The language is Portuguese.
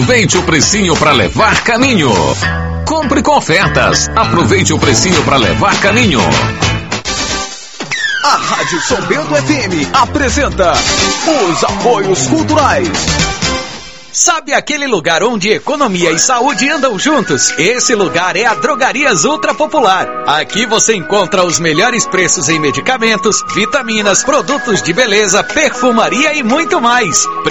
Aproveite o precinho para levar caminho. Compre com ofertas. Aproveite o precinho para levar caminho. A Rádio São Bento FM apresenta os apoios culturais. Sabe aquele lugar onde economia e saúde andam juntos? Esse lugar é a Drogarias Ultra Popular. Aqui você encontra os melhores preços em medicamentos, vitaminas, produtos de beleza, perfumaria e muito mais.